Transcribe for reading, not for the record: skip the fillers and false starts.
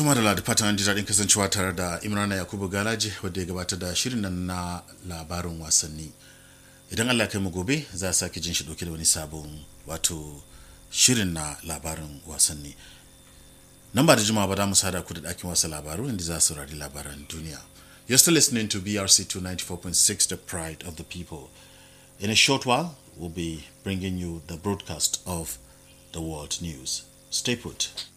Tuma da fatan an ji daɗin kasancewa tare da Imrana Yakubu Galaji wadda ya gabatar da shirin nan na labarin wasanni. Idan Allah kai mu gobe za a sake jin shi ɗauke da wani sabon wato shirin na labarin wasanni. Nan ba da jimawa ba za mu sada ku da ɗakin wasa labaru inda za su saurari labaran duniya. You're still listening to BRC 294.6, the pride of the people. In a short while, we'll be bringing you the broadcast of the world news. Stay put.